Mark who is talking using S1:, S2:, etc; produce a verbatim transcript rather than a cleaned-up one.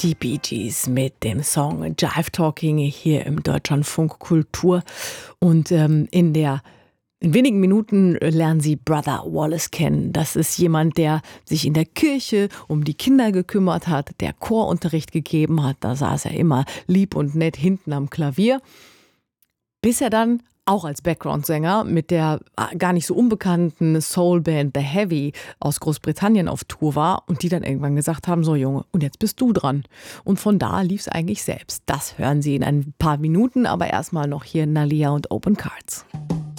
S1: Die Bee Gees mit dem Song Jive Talking hier im Deutschlandfunk Kultur. Und ähm, in der in wenigen Minuten lernen Sie Brother Wallace kennen. Das ist jemand, der sich in der Kirche um die Kinder gekümmert hat, der Chorunterricht gegeben hat. Da saß er immer lieb und nett hinten am Klavier, bis er dann auch als Background-Sänger mit der gar nicht so unbekannten Soul-Band The Heavy aus Großbritannien auf Tour war und die dann irgendwann gesagt haben, so Junge, und jetzt bist du dran. Und von da lief es eigentlich selbst. Das hören Sie in ein paar Minuten, aber erstmal noch hier Nalia und Open Cards.